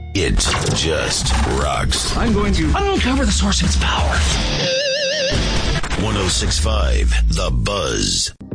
It just rocks. I'm going to uncover the source of its power. 106.5 The Buzz.